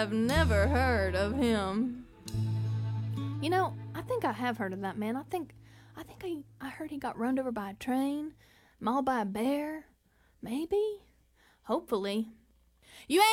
have never heard of him. You know, I think I have heard of that man. I think I heard he got run over by a train, mauled by a bear. Maybe? Hopefully. You